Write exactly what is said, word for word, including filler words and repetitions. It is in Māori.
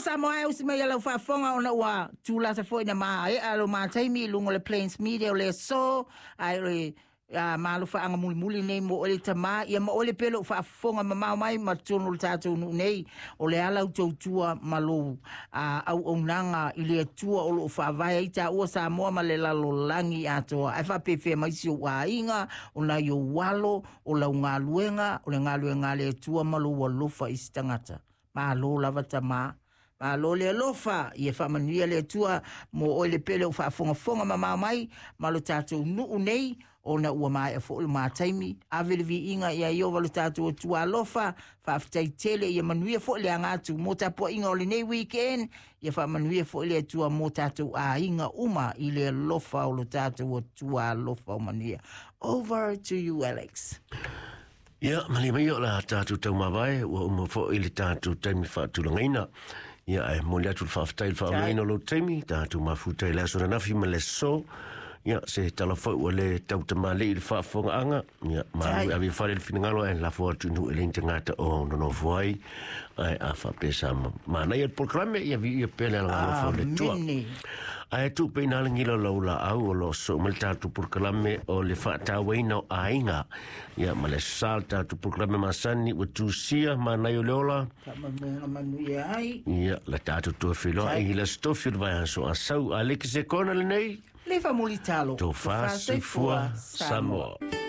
sa mo ai usi mai ala fa fonga ona wa tula sa foi na mai alo ma taimi lungo le Plains Media le so ai a malu fa anga muli muli nei mo ole tama ia mo ole pelo fa fonga mama mai ma tonu tatu nei ole ala tu tua malu a au onanga ile tua o fa vai ta o sa mo ma le lalo langi ato ai fa pe fe mai si wa inga ona yo walo o la nga luenga o nga luenga le tua malu wa lofa istangata ma lo lava tama ma lo le lofa ia fa manuia le tua mo ole pelo fa fonga fonga mama mai malu tatu nu nei ona ua mai fo le mataimi avele vi inga ia yo valu tatu tua lofa fa aftai tele ia manuia fo le angatu mota po inga ole nei weekend ia fa manuia fo le tua mota tu a inga uma ile lofa o le tatu tua lofa manuia. Over to you, Alex. Ya mali mai la tatu tau mawai wa umo fo ile tatu taimi fa tulangaina ia ai mo le tu fa aftai fa ngaina lo taimi tatu mafuta ile so na fi male so ya se talafo ole tau tamale il fa fonga anga ya ma abi fa le finangalo en la fortu nu ele intengata o no no voi ai a fa pesa ma na il programma ya vi pele la fo le tu ai tu pe na ngilo la au lo so malta tu programma o le fa ta weino ainga ya ma le salta tu programma masani o tu sia ma na yo lola ya la ta tu filo ai la stofil vai so asau alex se con le nei Leva molitalo. To fa si fua Samoa.